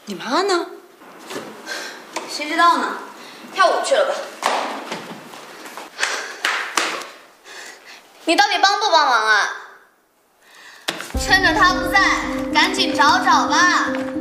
你妈呢？ 谁知道呢？跳舞去了吧？你到底帮不帮忙啊？趁着他不在，赶紧找找吧。